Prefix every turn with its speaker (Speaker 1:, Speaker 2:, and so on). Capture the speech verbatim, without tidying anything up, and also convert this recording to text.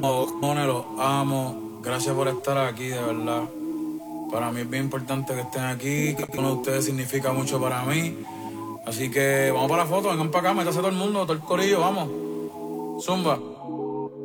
Speaker 1: cojones, los amo. Gracias por estar aquí, de verdad. Para mí es bien importante que estén aquí. Que uno de ustedes significa mucho para mí. Así que vamos para la foto, vengan para acá, métase todo el mundo, todo el corillo, vamos. Zumba.